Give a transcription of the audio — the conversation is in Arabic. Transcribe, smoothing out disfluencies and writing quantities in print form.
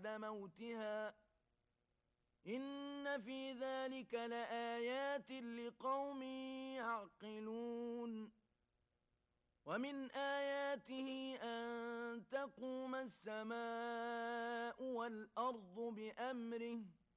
بعد موتها إن في ذلك لآيات لقوم يعقلون ومن آياته أن تقوم السماء والأرض بأمره